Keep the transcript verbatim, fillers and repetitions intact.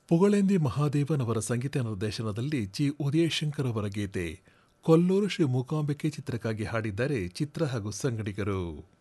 ಪುಗಳೆಂದಿ ಮಹಾದೇವನ್ ಅವರ ಸಂಗೀತ ನಿರ್ದೇಶನದಲ್ಲಿ ಜಿ ಉದಯಶಂಕರ್ ಅವರ ಗೀತೆ ಕೊಲ್ಲೂರು ಶ್ರೀ ಮೂಕಾಂಬಿಕೆ ಚಿತ್ರಕ್ಕಾಗಿ ಹಾಡಿದ್ದಾರೆ ಚಿತ್ರ ಹಾಗೂ ಸಂಗಡಿಗರು.